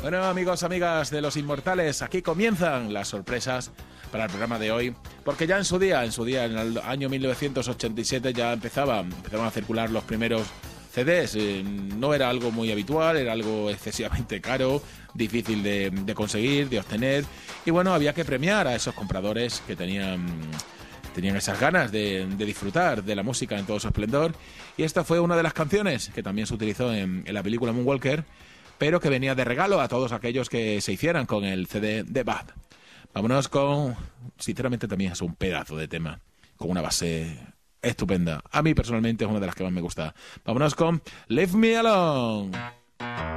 Bueno, amigos, amigas de Los Inmortales, aquí comienzan las sorpresas para el programa de hoy, porque ya en su día, en el año 1987 ya empezaron a circular los primeros CDs. No era algo muy habitual, era algo excesivamente caro, difícil de conseguir, de obtener, y bueno, había que premiar a esos compradores que tenían esas ganas de disfrutar de la música en todo su esplendor, y esta fue una de las canciones que también se utilizó en la película Moonwalker, pero que venía de regalo a todos aquellos que se hicieran con el CD de Bad. Vámonos con, sinceramente también es un pedazo de tema, con una base estupenda. A mí personalmente es una de las que más me gusta. Vámonos con Leave Me Alone.